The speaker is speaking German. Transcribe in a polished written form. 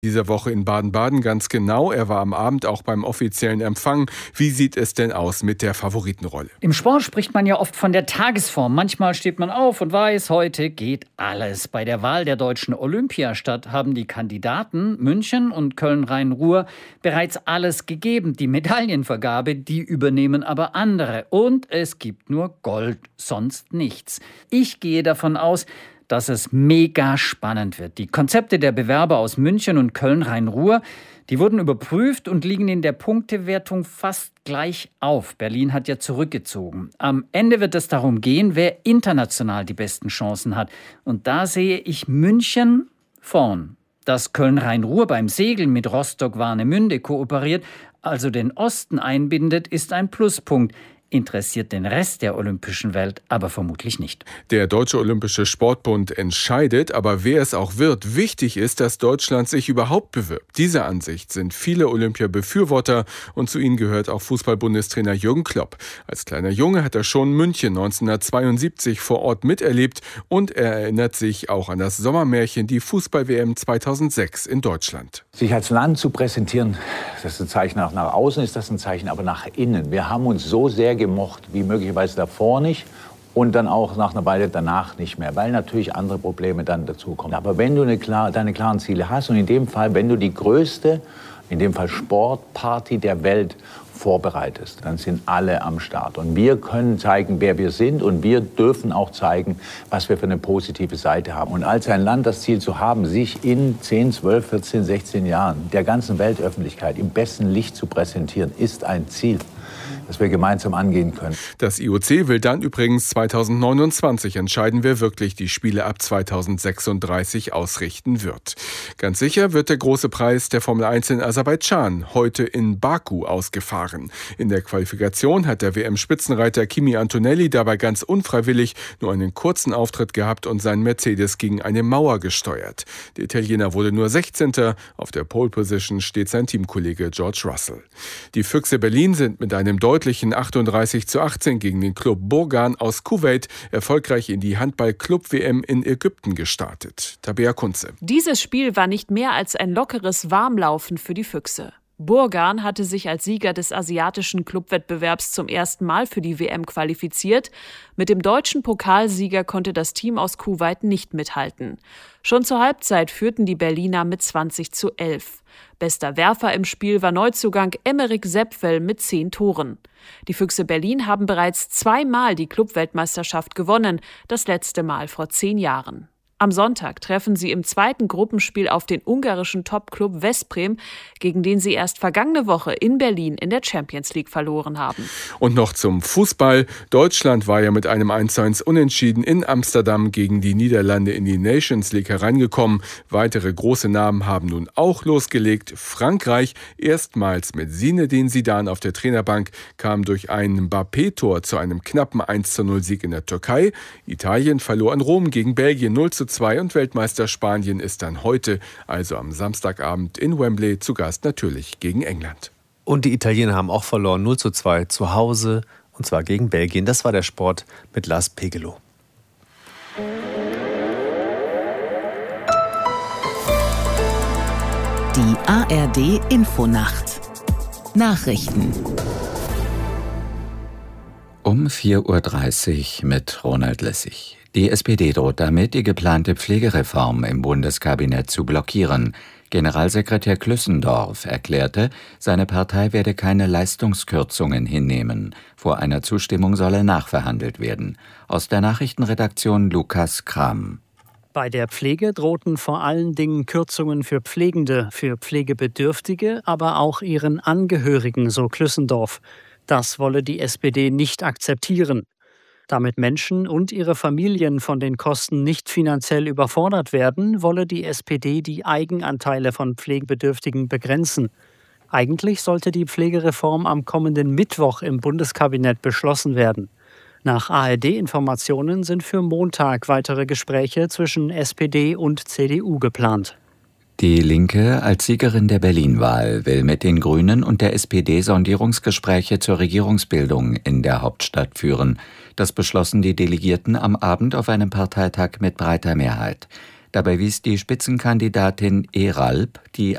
Dieser Woche in Baden-Baden ganz genau. Er war am Abend auch beim offiziellen Empfang. Wie sieht es denn aus mit der Favoritenrolle? Im Sport spricht man ja oft von der Tagesform. Manchmal steht man auf und weiß, heute geht alles. Bei der Wahl der deutschen Olympiastadt haben die Kandidaten München und Köln-Rhein-Ruhr bereits alles gegeben. Die Medaillenvergabe, die übernehmen aber andere. Und es gibt nur Gold, sonst nichts. Ich gehe davon aus, dass es mega spannend wird. Die Konzepte der Bewerber aus München und Köln-Rhein-Ruhr, die wurden überprüft und liegen in der Punktewertung fast gleich auf. Berlin hat ja zurückgezogen. Am Ende wird es darum gehen, wer international die besten Chancen hat. Und da sehe ich München vorn. Dass Köln-Rhein-Ruhr beim Segeln mit Rostock-Warnemünde kooperiert, also den Osten einbindet, ist ein Pluspunkt. Interessiert den Rest der olympischen Welt aber vermutlich nicht. Der Deutsche Olympische Sportbund entscheidet, aber wer es auch wird, wichtig ist, dass Deutschland sich überhaupt bewirbt. Dieser Ansicht sind viele Olympia-Befürworter und zu ihnen gehört auch Fußball-Bundestrainer Jürgen Klopp. Als kleiner Junge hat er schon München 1972 vor Ort miterlebt und er erinnert sich auch an das Sommermärchen, die Fußball-WM 2006 in Deutschland. Sich als Land zu präsentieren, das ist ein Zeichen nach außen, ist das ein Zeichen aber nach innen. Wir haben uns so sehr gemocht, wie möglicherweise davor nicht und dann auch nach einer Weile danach nicht mehr, weil natürlich andere Probleme dann dazukommen. Aber wenn du deine klaren Ziele hast und in dem Fall, wenn du die größte, in dem Fall Sportparty der Welt vorbereitest, dann sind alle am Start. Und wir können zeigen, wer wir sind und wir dürfen auch zeigen, was wir für eine positive Seite haben. Und als ein Land das Ziel zu haben, sich in 10, 12, 14, 16 Jahren der ganzen Weltöffentlichkeit im besten Licht zu präsentieren, ist ein Ziel, das wir gemeinsam angehen können. Das IOC will dann übrigens 2029 entscheiden, wer wirklich die Spiele ab 2036 ausrichten wird. Ganz sicher wird der große Preis der Formel 1 in Aserbaidschan heute in Baku ausgefahren. In der Qualifikation hat der WM-Spitzenreiter Kimi Antonelli dabei ganz unfreiwillig nur einen kurzen Auftritt gehabt und seinen Mercedes gegen eine Mauer gesteuert. Der Italiener wurde nur 16. Auf der Pole Position steht sein Teamkollege George Russell. Die Füchse Berlin sind mit einem deutlichen 38:18 gegen den Club Burgan aus Kuwait erfolgreich in die Handball-Club-WM in Ägypten gestartet. Tabea Kunze. Dieses Spiel war nicht mehr als ein lockeres Warmlaufen für die Füchse. Burgan hatte sich als Sieger des asiatischen Clubwettbewerbs zum ersten Mal für die WM qualifiziert. Mit dem deutschen Pokalsieger konnte das Team aus Kuwait nicht mithalten. Schon zur Halbzeit führten die Berliner mit 20:11. Bester Werfer im Spiel war Neuzugang Emeric Sepfel mit 10 Toren. Die Füchse Berlin haben bereits 2-mal die Clubweltmeisterschaft gewonnen, das letzte Mal vor 10 Jahren. Am Sonntag treffen sie im zweiten Gruppenspiel auf den ungarischen Top-Club Veszprém, gegen den sie erst vergangene Woche in Berlin in der Champions League verloren haben. Und noch zum Fußball. Deutschland war ja mit einem 1:1 Unentschieden in Amsterdam gegen die Niederlande in die Nations League hereingekommen. Weitere große Namen haben nun auch losgelegt. Frankreich, erstmals mit Zinedine Zidane auf der Trainerbank, kam durch ein Mbappé-Tor zu einem knappen 1:0-Sieg in der Türkei. Italien verlor in Rom gegen Belgien 0:2 und Weltmeister Spanien ist dann heute, also am Samstagabend in Wembley, zu Gast natürlich gegen England. Und die Italiener haben auch verloren, 0:2 zu Hause, und zwar gegen Belgien. Das war der Sport mit Lars Pegelow. Die ARD Infonacht. Nachrichten. Um 4:30 Uhr mit Ronald Lessig. Die SPD droht damit, die geplante Pflegereform im Bundeskabinett zu blockieren. Generalsekretär Klüssendorf erklärte, seine Partei werde keine Leistungskürzungen hinnehmen. Vor einer Zustimmung solle nachverhandelt werden. Aus der Nachrichtenredaktion Lukas Kram. Bei der Pflege drohten vor allen Dingen Kürzungen für Pflegende, für Pflegebedürftige, aber auch ihren Angehörigen, so Klüssendorf. Das wolle die SPD nicht akzeptieren. Damit Menschen und ihre Familien von den Kosten nicht finanziell überfordert werden, wolle die SPD die Eigenanteile von Pflegebedürftigen begrenzen. Eigentlich sollte die Pflegereform am kommenden Mittwoch im Bundeskabinett beschlossen werden. Nach ARD-Informationen sind für Montag weitere Gespräche zwischen SPD und CDU geplant. Die Linke als Siegerin der Berlin-Wahl will mit den Grünen und der SPD Sondierungsgespräche zur Regierungsbildung in der Hauptstadt führen. Das beschlossen die Delegierten am Abend auf einem Parteitag mit breiter Mehrheit. Dabei wies die Spitzenkandidatin Eralp die